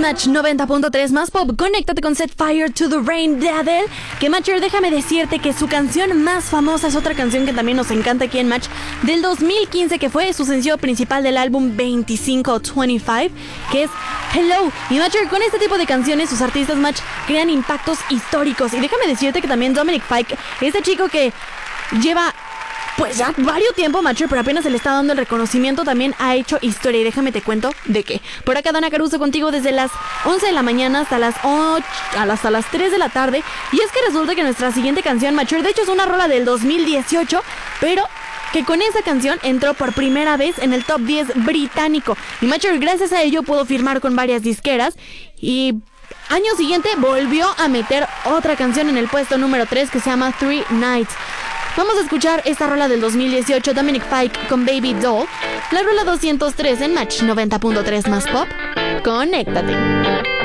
Match 90.3 más pop. Conéctate con Set Fire to the Rain de Adele. Que Matcher, déjame decirte que su canción más famosa es otra canción que también nos encanta aquí en Match, del 2015, que fue su sencillo principal del álbum 2525, que es Hello. Y Matcher, con este tipo de canciones sus artistas Match crean impactos históricos. Y déjame decirte que también Dominic Fike, este chico que lleva pues ya varios tiempo, Matcher, pero apenas se le está dando el reconocimiento, también ha hecho historia. Y déjame te cuento de qué. Por acá Dana Caruso contigo desde las 11 de la mañana hasta las 8, hasta las 3 de la tarde. Y es que resulta que nuestra siguiente canción, Matcher, de hecho es una rola del 2018, pero que con esa canción entró por primera vez en el top 10 británico. Y Matcher, gracias a ello pudo firmar con varias disqueras. Y año siguiente volvió a meter otra canción en el puesto número 3 que se llama Three Nights. Vamos a escuchar esta rola del 2018, Dominic Fike con Baby Doll, la rola 203 en Match 90.3 más pop. Conéctate.